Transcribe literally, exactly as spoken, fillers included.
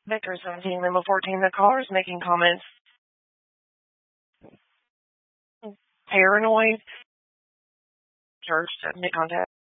Victor seventeen, Lima fourteen, the caller is making comments. Paranoid. Church, make contact.